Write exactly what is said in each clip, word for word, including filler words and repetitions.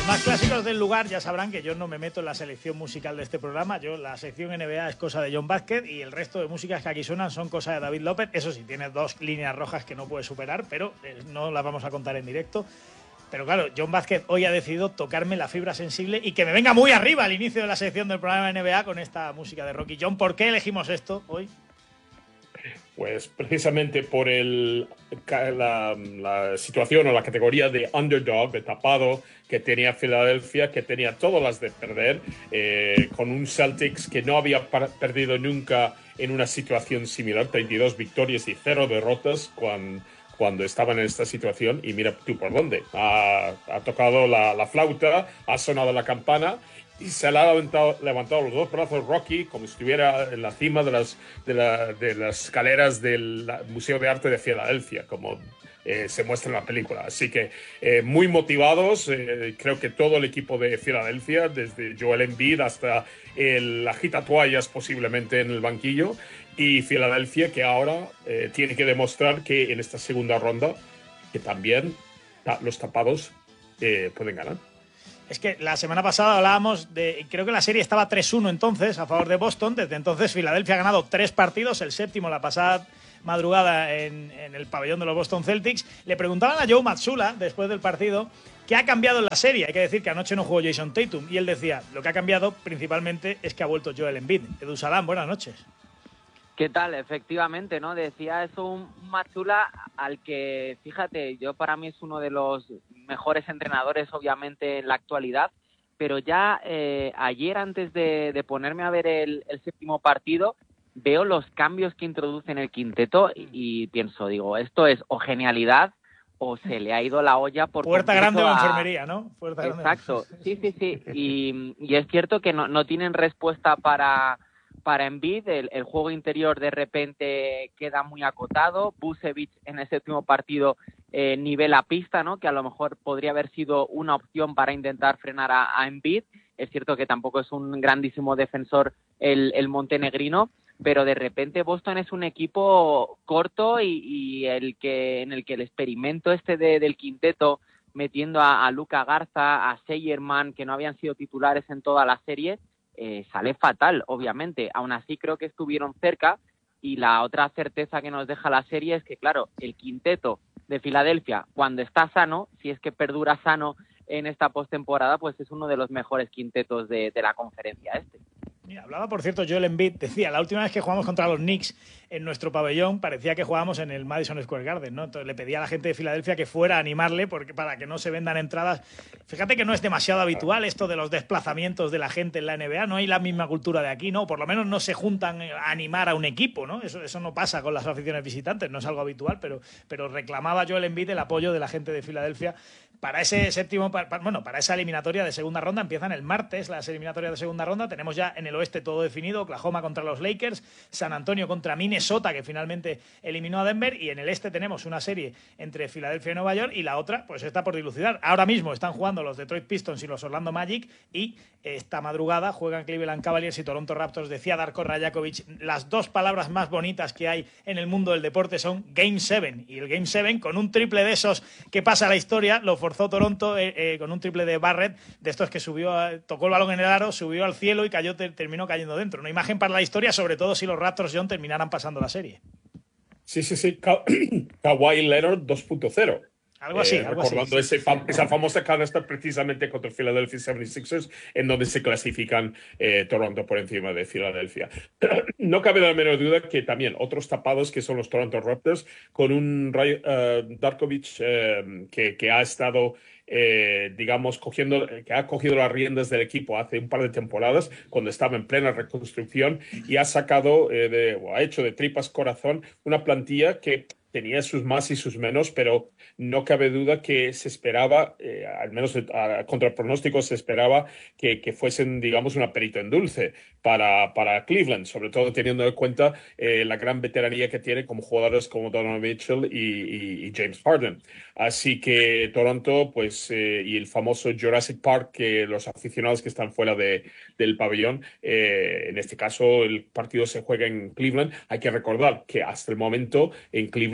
Los más clásicos del lugar ya sabrán que yo no me meto en la selección musical de este programa. Yo, la sección N B A es cosa de John Vázquez y el resto de músicas que aquí suenan son cosa de David López. Eso sí, tiene dos líneas rojas que no puede superar, pero eh, no las vamos a contar en directo. Pero claro, John Vázquez hoy ha decidido tocarme la fibra sensible y que me venga muy arriba al inicio de la sección del programa N B A con esta música de Rocky. John, ¿por qué elegimos esto hoy? Pues precisamente por el, la, la situación o la categoría de underdog, de tapado, que tenía Filadelfia, que tenía todas las de perder, eh, con un Celtics que no había perdido nunca en una situación similar, treinta y dos victorias y cero derrotas cuando, cuando estaban en esta situación. Y mira tú por dónde. Ha, ha tocado la, la flauta, ha sonado la campana y se le ha levantado, levantado los dos brazos Rocky como si estuviera en la cima de las, de la, de las escaleras del Museo de Arte de Filadelfia, como eh, se muestra en la película. Así que eh, muy motivados, eh, creo que todo el equipo de Filadelfia, desde Joel Embiid hasta el agitatoallas posiblemente en el banquillo, y Filadelfia que ahora eh, tiene que demostrar que en esta segunda ronda que también ta- los tapados eh, pueden ganar. Es que la semana pasada hablábamos de... Creo que la serie estaba tres uno entonces a favor de Boston. Desde entonces Filadelfia ha ganado tres partidos, el séptimo la pasada madrugada en, en el pabellón de los Boston Celtics. Le preguntaban a Joe Mazzulla después del partido qué ha cambiado en la serie. Hay que decir que anoche no jugó Jason Tatum y él decía, lo que ha cambiado principalmente es que ha vuelto Joel Embiid. Edu Salam, buenas noches. ¿Qué tal? Efectivamente, ¿no? Decía eso un Mazzulla al que, fíjate, yo para mí es uno de los mejores entrenadores, obviamente, en la actualidad, pero ya eh, ayer, antes de, de ponerme a ver el, el séptimo partido, veo los cambios que introduce en el quinteto y, y pienso, digo, esto es o genialidad o se le ha ido la olla por Puerta grande a... de enfermería, ¿no? Puerta Exacto, grande. sí, sí, sí, y, y es cierto que no, no tienen respuesta para... Para Embiid, el, el juego interior de repente queda muy acotado. Vucevic en ese último partido eh, nivela pista, ¿no? Que a lo mejor podría haber sido una opción para intentar frenar a, a Embiid. Es cierto que tampoco es un grandísimo defensor el, el montenegrino, pero de repente Boston es un equipo corto y, y el que en el que el experimento este de, del quinteto, metiendo a, a Luka Garza, a Seyerman, que no habían sido titulares en toda la serie, Eh, sale fatal, obviamente. Aún así creo que estuvieron cerca y la otra certeza que nos deja la serie es que, claro, el quinteto de Filadelfia, cuando está sano, si es que perdura sano en esta postemporada, pues es uno de los mejores quintetos de, de la conferencia este. Mira, hablaba, por cierto, Joel Embiid, decía, la última vez que jugamos contra los Knicks en nuestro pabellón parecía que jugábamos en el Madison Square Garden, ¿no? Entonces le pedía a la gente de Filadelfia que fuera a animarle porque, para que no se vendan entradas. Fíjate que no es demasiado habitual esto de los desplazamientos de la gente en la N B A, no hay la misma cultura de aquí, ¿no? Por lo menos no se juntan a animar a un equipo, ¿no? Eso, eso no pasa con las aficiones visitantes, no es algo habitual, pero, pero reclamaba Joel Embiid el apoyo de la gente de Filadelfia para ese séptimo, para, bueno, para esa eliminatoria de segunda ronda. Empiezan el martes las eliminatorias de segunda ronda, tenemos ya en el oeste todo definido, Oklahoma contra los Lakers, San Antonio contra Minnesota, que finalmente eliminó a Denver, y en el este tenemos una serie entre Filadelfia y Nueva York, y la otra pues está por dilucidar. Ahora mismo están jugando los Detroit Pistons y los Orlando Magic, y esta madrugada juegan Cleveland Cavaliers y Toronto Raptors. Decía Darko Rajakovic, las dos palabras más bonitas que hay en el mundo del deporte son Game siete, y el Game siete con un triple de esos que pasa a la historia, lo forzó Toronto eh, eh, con un triple de Barrett, de estos que subió, a, tocó el balón en el aro, subió al cielo y cayó, te, terminó cayendo dentro. Una imagen para la historia, sobre todo si los Raptors, John, terminaran pasando la serie. Sí, sí, sí. Ka- Kawhi Leonard dos punto cero. Algo así, eh, algo recordando así. ese fam- esa famosa canasta precisamente contra el Philadelphia setenta y seis ers, en donde se clasifican eh, Toronto por encima de Filadelfia. No cabe la menor duda que también otros tapados que son los Toronto Raptors, con un Ray, uh, Darkovic uh, que, que ha estado eh, digamos, cogiendo, que ha cogido las riendas del equipo hace un par de temporadas, cuando estaba en plena reconstrucción, y ha sacado, eh, de, o ha hecho de tripas corazón una plantilla que tenía sus más y sus menos, pero no cabe duda que se esperaba, eh, al menos a, contra el pronóstico, se esperaba que, que fuesen, digamos, una perita en dulce para, para Cleveland, sobre todo teniendo en cuenta eh, la gran veteranía que tiene como jugadores como Donovan Mitchell y, y, y James Harden. Así que Toronto, pues, eh, y el famoso Jurassic Park, que los aficionados que están fuera de, del pabellón, eh, en este caso el partido se juega en Cleveland. Hay que recordar que hasta el momento en Cleveland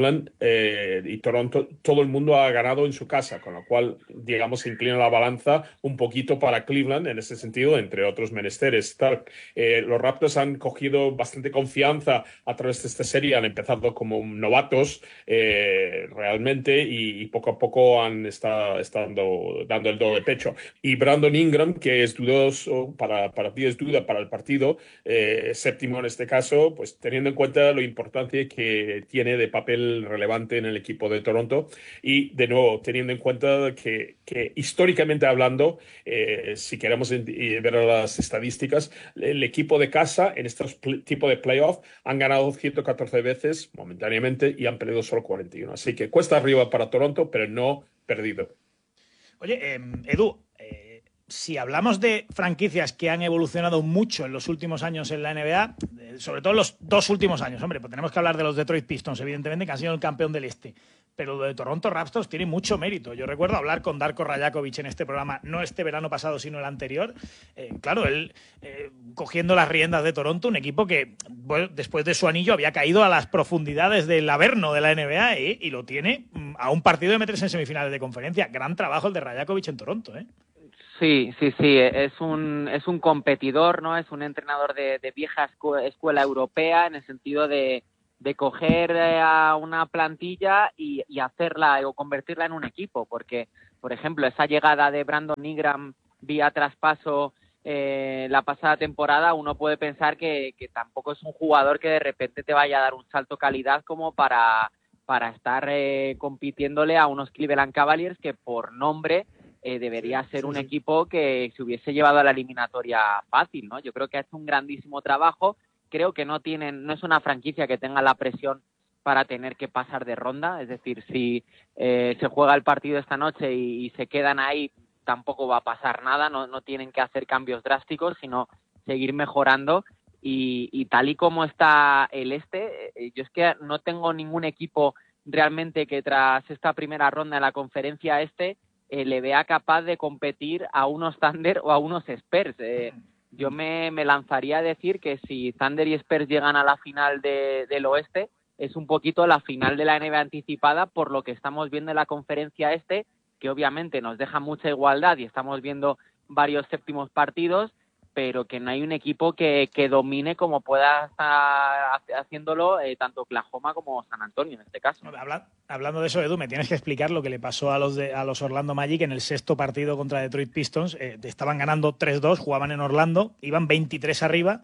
Cleveland eh, y Toronto, todo el mundo ha ganado en su casa, con lo cual, digamos, se inclina la balanza un poquito para Cleveland en ese sentido, entre otros menesteres. Tal. Eh, los Raptors han cogido bastante confianza a través de esta serie, han empezado como novatos eh, realmente y, y poco a poco han estado, estado dando el doble pecho. Y Brandon Ingram, que es dudoso, para, para ti es duda para el partido, eh, séptimo en este caso, pues teniendo en cuenta lo importante que tiene de papel relevante en el equipo de Toronto y de nuevo teniendo en cuenta que, que históricamente hablando, eh, si queremos ver las estadísticas, el equipo de casa en estos tipos de playoffs han ganado ciento catorce veces momentáneamente y han perdido solo cuarenta y uno, así que cuesta arriba para Toronto, pero no perdido. Oye, eh, Edu, eh, si hablamos de franquicias que han evolucionado mucho en los últimos años en la N B A, eh, sobre todo en los dos últimos años, hombre, pues tenemos que hablar de los Detroit Pistons, evidentemente, que han sido el campeón del Este. Pero lo de Toronto Raptors tiene mucho mérito. Yo recuerdo hablar con Darko Rajakovic en este programa, no este verano pasado, sino el anterior. Eh, claro, él eh, cogiendo las riendas de Toronto, un equipo que bueno, después de su anillo había caído a las profundidades del Averno de la N B A eh, y lo tiene a un partido de meterse en semifinales de conferencia. Gran trabajo el de Rajakovic en Toronto, ¿eh? Sí, sí, sí, es un, es un competidor, ¿no? Es un entrenador de, de vieja escuela europea en el sentido de, de coger a una plantilla y, y hacerla o convertirla en un equipo, porque, por ejemplo, esa llegada de Brandon Ingram vía traspaso eh, la pasada temporada, uno puede pensar que, que tampoco es un jugador que de repente te vaya a dar un salto calidad como para, para estar eh, compitiéndole a unos Cleveland Cavaliers que por nombre Eh, debería ser un equipo que se hubiese llevado a la eliminatoria fácil, ¿no? Yo creo que ha hecho un grandísimo trabajo. Creo que no tienen, no es una franquicia que tenga la presión para tener que pasar de ronda. Es decir, si eh, se juega el partido esta noche y, y se quedan ahí, tampoco va a pasar nada. No, no tienen que hacer cambios drásticos, sino seguir mejorando. Y, y tal y como está el este, eh, yo es que no tengo ningún equipo realmente que tras esta primera ronda de la conferencia este Eh, le vea capaz de competir a unos Thunder o a unos Spurs. Eh, yo me, me lanzaría a decir que si Thunder y Spurs llegan a la final de, del oeste, es un poquito la final de la N B A anticipada por lo que estamos viendo en la conferencia este, que obviamente nos deja mucha igualdad y estamos viendo varios séptimos partidos, pero que no hay un equipo que, que domine como pueda estar haciéndolo eh, tanto Oklahoma como San Antonio en este caso. Habla, hablando de eso, Edu, me tienes que explicar lo que le pasó a los, de, a los Orlando Magic en el sexto partido contra Detroit Pistons. Eh, estaban ganando tres dos, jugaban en Orlando, iban veintitrés arriba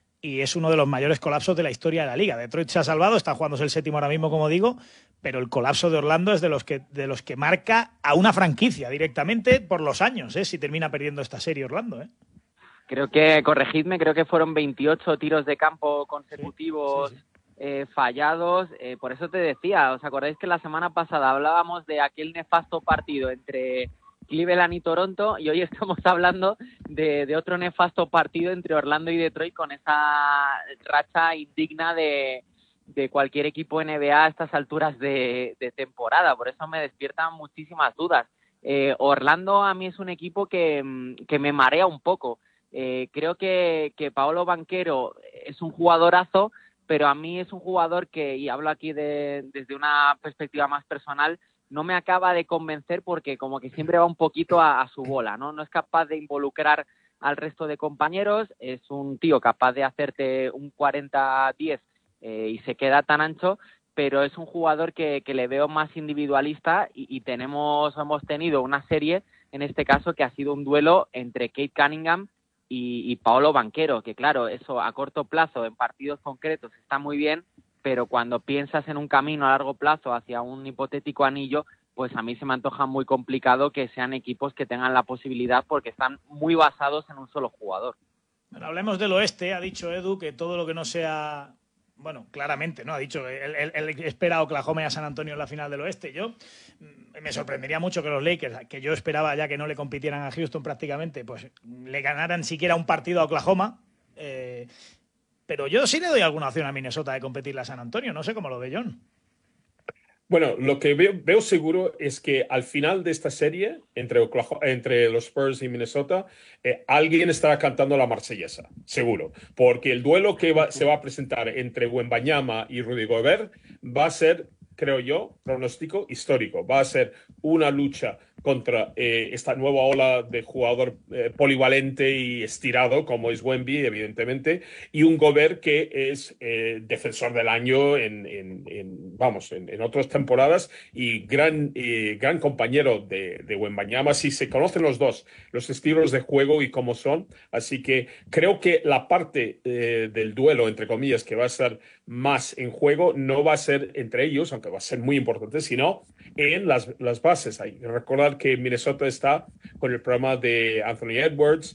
y es uno de los mayores colapsos de la historia de la liga. Detroit se ha salvado, está jugándose el séptimo ahora mismo, como digo, pero el colapso de Orlando es de los que, de los que marca a una franquicia directamente por los años, ¿eh? Si termina perdiendo esta serie Orlando, ¿eh? Creo que, corregidme, creo que fueron veintiocho tiros de campo consecutivos sí, sí, sí. Eh, fallados. Eh, por eso te decía, ¿os acordáis que la semana pasada hablábamos de aquel nefasto partido entre Cleveland y Toronto? Y hoy estamos hablando de, de otro nefasto partido entre Orlando y Detroit con esa racha indigna de, de cualquier equipo N B A a estas alturas de, de temporada. Por eso me despiertan muchísimas dudas. Eh, Orlando a mí es un equipo que, que me marea un poco. Eh, creo que, que Paolo Banchero es un jugadorazo, pero a mí es un jugador que, y hablo aquí de, desde una perspectiva más personal, no me acaba de convencer porque como que siempre va un poquito a, a su bola, ¿no? No es capaz de involucrar al resto de compañeros, es un tío capaz de hacerte un cuarenta diez eh, y se queda tan ancho, pero es un jugador que, que le veo más individualista y, y tenemos, hemos tenido una serie, en este caso, que ha sido un duelo entre Cade Cunningham Y, y Paolo Banchero, que claro, eso a corto plazo en partidos concretos está muy bien, pero cuando piensas en un camino a largo plazo hacia un hipotético anillo, pues a mí se me antoja muy complicado que sean equipos que tengan la posibilidad porque están muy basados en un solo jugador. Bueno, hablemos del oeste, ha dicho Edu que todo lo que no sea... Bueno, claramente, ¿no? Ha dicho, él, él, él espera a Oklahoma y a San Antonio en la final del oeste. Yo me sorprendería mucho que los Lakers, que yo esperaba ya que no le compitieran a Houston prácticamente, pues le ganaran siquiera un partido a Oklahoma. Eh, pero yo sí le doy alguna opción a Minnesota de competirle a San Antonio. No sé cómo lo ve John. Bueno, lo que veo, veo seguro es que al final de esta serie, entre, Oklahoma, entre los Spurs y Minnesota, eh, alguien estará cantando la marsellesa, seguro. Porque el duelo que va, se va a presentar entre Wembanyama y Rudy Gobert va a ser creo yo, pronóstico histórico. Va a ser una lucha contra eh, esta nueva ola de jugador eh, polivalente y estirado, como es Wemby, evidentemente, y un Gobert que es eh, defensor del año en, en, en vamos, en, en otras temporadas y gran, eh, gran compañero de, de Wembanyama. Sí, se conocen los dos, los estilos de juego y cómo son, así que creo que la parte eh, del duelo, entre comillas, que va a ser más en juego, no va a ser entre ellos, aunque va a ser muy importante, sino en las, las bases. Hay que recordar que Minnesota está con el programa de Anthony Edwards.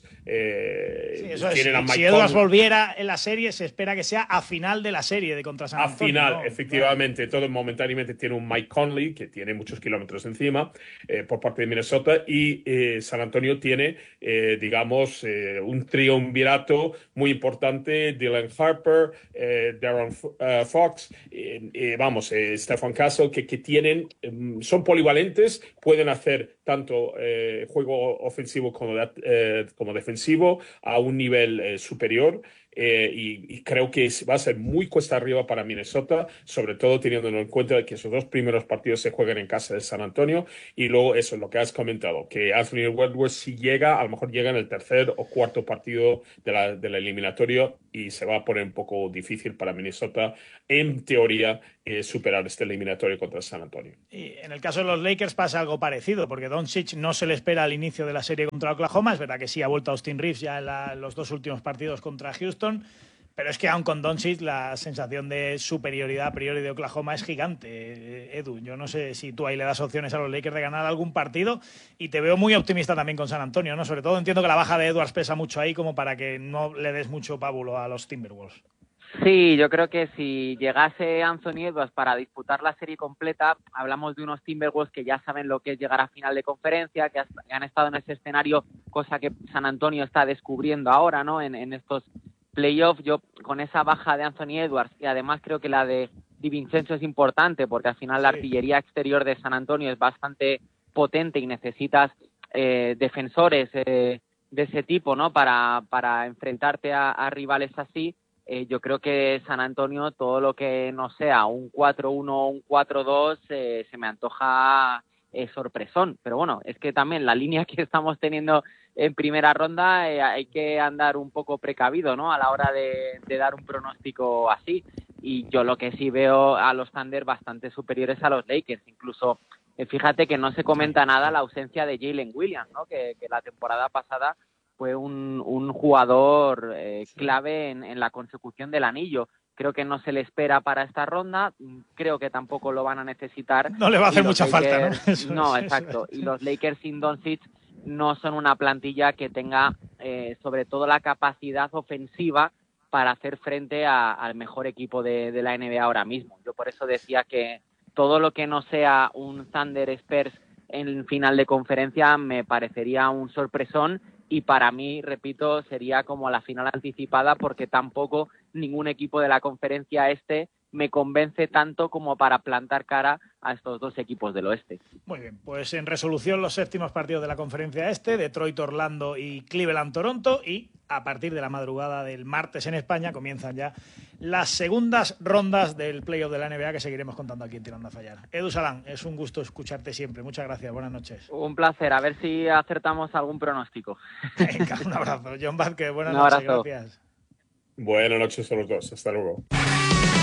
Eh, sí, eso es. tienen a Mike Si Edwards Conley. volviera en la serie, se espera que sea a final de la serie de contra San A Antonio. final, ¿no? efectivamente, todo momentáneamente tiene un Mike Conley que tiene muchos kilómetros encima eh, por parte de Minnesota y eh, San Antonio tiene, eh, digamos, eh, un triunvirato muy importante, Dylan Harper, eh, Darren uh, Fox, eh, eh, vamos, eh, Stephen Castle, que, que tienen, eh, son polivalentes, pueden hacer tanto eh, juego ofensivo como, de, eh, como defensivo a un nivel eh, superior. Eh, y, y creo que va a ser muy cuesta arriba para Minnesota, sobre todo teniendo en cuenta que esos dos primeros partidos se juegan en casa de San Antonio y luego eso, lo que has comentado, que Anthony Edwards si llega, a lo mejor llega en el tercer o cuarto partido de la, de la eliminatoria y se va a poner un poco difícil para Minnesota, en teoría, eh, superar este eliminatorio contra San Antonio. Y en el caso de los Lakers pasa algo parecido, porque Doncic no se le espera al inicio de la serie contra Oklahoma. Es verdad que sí ha vuelto Austin Reeves ya en la, los dos últimos partidos contra Houston, pero es que aun con Doncic la sensación de superioridad a priori de Oklahoma es gigante. Edu, yo no sé si tú ahí le das opciones a los Lakers de ganar algún partido y te veo muy optimista también con San Antonio, ¿no? Sobre todo entiendo que la baja de Edwards pesa mucho ahí como para que no le des mucho pábulo a los Timberwolves. Sí, yo creo que si llegase Anthony Edwards para disputar la serie completa, hablamos de unos Timberwolves que ya saben lo que es llegar a final de conferencia, que han estado en ese escenario, cosa que San Antonio está descubriendo ahora, ¿no? En, en estos playoffs. Yo con esa baja de Anthony Edwards, y además creo que la de DiVincenzo es importante, porque al final la artillería exterior de San Antonio es bastante potente y necesitas eh, defensores eh, de ese tipo, ¿no? Para, para enfrentarte a, a rivales así. Eh, yo creo que San Antonio, todo lo que no sea un cuatro uno o un cuatro dos, eh, se me antoja eh, sorpresón. Pero bueno, es que también la línea que estamos teniendo en primera ronda eh, hay que andar un poco precavido, ¿no? A la hora de, de dar un pronóstico así. Y yo lo que sí veo a los Thunder bastante superiores a los Lakers. Incluso, eh, fíjate que no se comenta nada la ausencia de Jalen Williams, ¿no? Que, que la temporada pasada fue un, un jugador eh, clave en, en la consecución del anillo. Creo que no se le espera para esta ronda, creo que tampoco lo van a necesitar. No le va a hacer mucha Lakers, falta, ¿no? Eso no, es, exacto. Eso es. Y los Lakers sin Doncic no son una plantilla que tenga eh, sobre todo la capacidad ofensiva para hacer frente a, al mejor equipo de, de la N B A ahora mismo. Yo por eso decía que todo lo que no sea un Thunder Spurs en final de conferencia me parecería un sorpresón. Y para mí, repito, sería como la final anticipada porque tampoco ningún equipo de la conferencia este me convence tanto como para plantar cara a estos dos equipos del oeste. Muy bien, pues en resolución los séptimos partidos de la conferencia este, Detroit, Orlando y Cleveland, Toronto, y a partir de la madrugada del martes en España comienzan ya las segundas rondas del playoff de la N B A que seguiremos contando aquí en Tirando a Fallar. Edu Salán, es un gusto escucharte siempre. Muchas gracias, buenas noches. Un placer, a ver si acertamos algún pronóstico. Venga, un abrazo. John Vázquez, buenas un noches, abrazo. gracias. Buenas noches a los dos, hasta luego.